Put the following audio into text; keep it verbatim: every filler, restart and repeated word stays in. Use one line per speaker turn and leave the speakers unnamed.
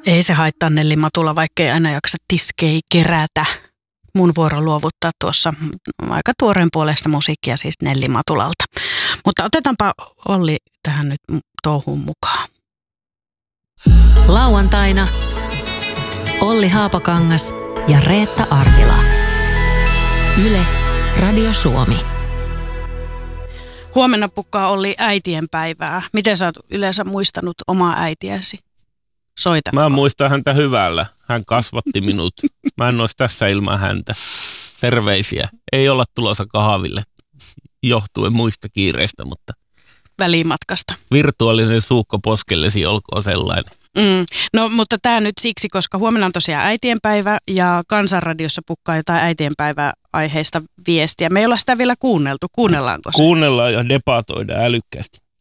Ei se haittaa Nelli Matula, vaikka ei aina jaksa tiskei kerätä. Mun vuoro luovuttaa tuossa aika tuoreen puolesta musiikkia siis Nelli Matulalta. Mutta otetaanpa Olli tähän nyt touhuun mukaan.
Lauantaina Olli Haapakangas ja Reetta Arvila. Yle Radio Suomi.
Huomenna pukkaa Olli äitienpäivää. Miten sä oot yleensä muistanut omaa äitiäsi? Soitatko?
Mä muistan häntä hyvällä. Hän kasvatti minut. Mä en olisi tässä ilman häntä. Terveisiä. Ei olla tulossa kahville johtuen muista kiireistä, mutta
Välimatkasta.
Virtuaalinen suukko poskellesi olkoon sellainen.
Mm. No mutta tämä nyt siksi, koska huomenna on tosiaan äitienpäivä ja Kansanradiossa pukkaa jotain äitienpäivää aiheista viestiä. Me ei olla sitä vielä kuunneltu. Kuunnellaanko se?
Kuunnellaan ja debatoidaan älykkäästi.